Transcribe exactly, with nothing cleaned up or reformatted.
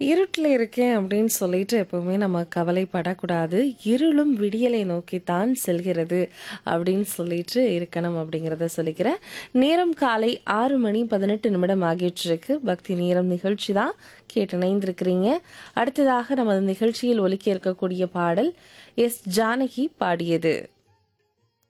இருட்டில் இருக்கேன் அப்படின்னு சொல்லிட்டு எப்பவுமே நம்ம கவலைப்படக்கூடாது. இருளும் விடியலை நோக்கித்தான் செல்கிறது அப்படின்னு சொல்லிட்டு இருக்கணும் அப்படிங்கிறத சொல்லிக்கிறேன். நேரம் காலை ஆறு மணி பதினெட்டு நிமிடம் ஆகிட்டிருக்கு. பக்தி நேரம் நிகழ்ச்சி தான் கேட்டு இணைந்திருக்கிறீங்க. அடுத்ததாக நமது நிகழ்ச்சியில் ஒலிக்க இருக்கக்கூடிய பாடல் எஸ் ஜானகி பாடியது.